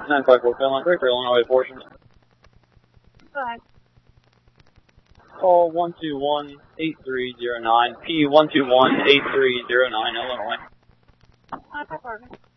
954 Finland, Breaker, Illinois portion. Go ahead. Call 121-8309, P121-8309, Illinois. Contact Oregon.